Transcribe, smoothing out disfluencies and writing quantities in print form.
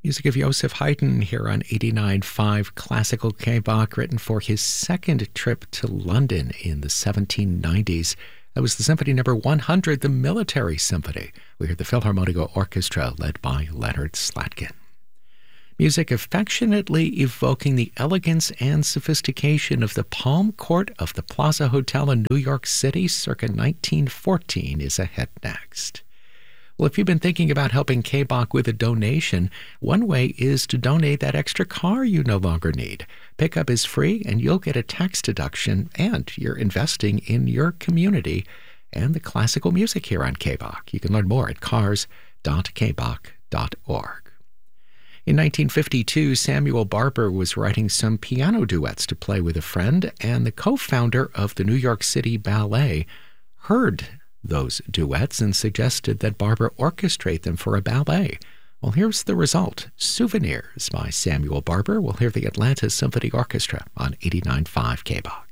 Music of Joseph Haydn here on 89.5 Classical K-Bach, written for his second trip to London in the 1790s. That was the Symphony Number 100, the Military Symphony. We heard the Philharmonic Orchestra led by Leonard Slatkin. Music affectionately evoking the elegance and sophistication of the Palm Court of the Plaza Hotel in New York City circa 1914 is ahead next. Well, if you've been thinking about helping K-Bach with a donation, one way is to donate that extra car you no longer need. Pickup is free, and you'll get a tax deduction, and you're investing in your community and the classical music here on K-Bach. You can learn more at cars.kbach.org. In 1952, Samuel Barber was writing some piano duets to play with a friend, and the co-founder of the New York City Ballet heard those duets and suggested that Barber orchestrate them for a ballet. Well, here's the result. Souvenirs by Samuel Barber. We'll hear the Atlanta Symphony Orchestra on 89.5 K-Bach.